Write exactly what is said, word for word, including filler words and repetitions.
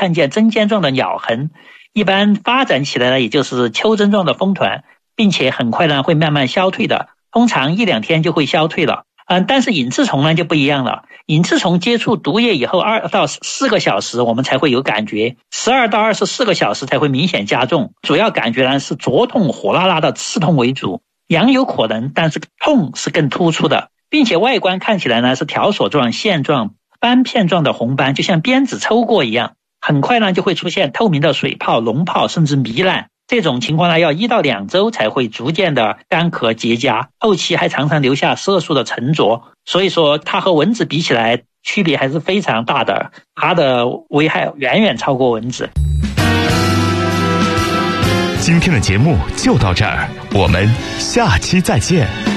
看见针尖状的鸟痕，一般发展起来呢，也就是丘针状的风团，并且很快呢会慢慢消退的，通常一两天就会消退了。嗯，但是隐翅虫呢就不一样了，隐翅虫接触毒液以后二到四个小时我们才会有感觉，十二到二十四个小时才会明显加重，主要感觉呢是灼痛火辣辣的刺痛为主，痒有可能，但是痛是更突出的，并且外观看起来呢是条索状、线状、斑片状的红斑，就像鞭子抽过一样，很快呢就会出现透明的水泡、脓泡甚至糜烂。这种情况呢，要一到两周才会逐渐的干涸结痂，后期还常常留下色素的沉着。所以说，它和蚊子比起来，区别还是非常大的，它的危害远远超过蚊子。 今天的节目就到这儿，我们下期再见。